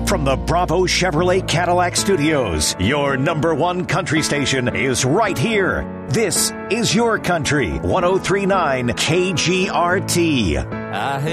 From the Bravo Chevrolet Cadillac Studios, your number one country station is right here. This is your country, 103.9 KGRT.